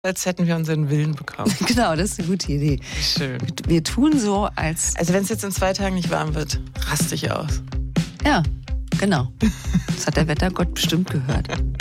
als hätten wir unseren Willen bekommen. Genau, das ist eine gute Idee. Schön. Wir tun so, als... Also wenn es jetzt in 2 Tagen nicht warm wird, raste ich aus. Ja, genau. Das hat der Wettergott bestimmt gehört.